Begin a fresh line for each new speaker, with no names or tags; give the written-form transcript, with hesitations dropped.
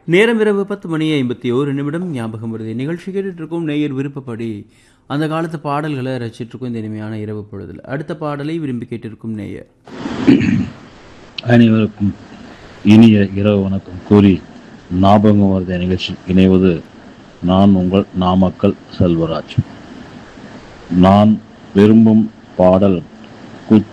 நேரம் இரவு 10:51 ஞாபகம் வருது. நிகழ்ச்சி கேட்டுட்டு இருக்கும் நேயர் விருப்பப்படி அந்த காலத்து பாடல்களை ரசிச்சுட்டு இருக்கும் இந்த இனிமையான இரவு பொழுதுல. அடுத்த பாடலை விரும்பி கேட்டிருக்கும் நேயர்.
அனைவருக்கும் இனிய இரவு வணக்கம் கூறி ஞாபகம் வருத நிகழ்ச்சி இணைவது நான் உங்கள் நாமக்கல் செல்வராஜ். நான் விரும்பும் பாடல்